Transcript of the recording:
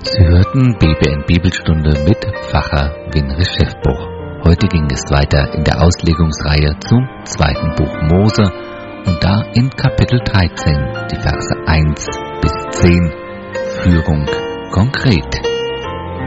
Sie hörten BBN Bibelstunde mit Pfarrer Winrich Schäffbuch. Heute ging es weiter in der Auslegungsreihe zum 2. Buch Mose und da in Kapitel 13, die Verse 1 bis 10, Führung konkret.